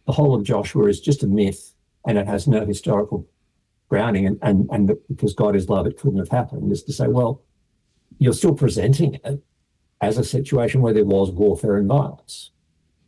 the whole of Joshua is just a myth and it has no historical grounding, and because God is love, it couldn't have happened, is to say, well, you're still presenting it as a situation where there was warfare and violence.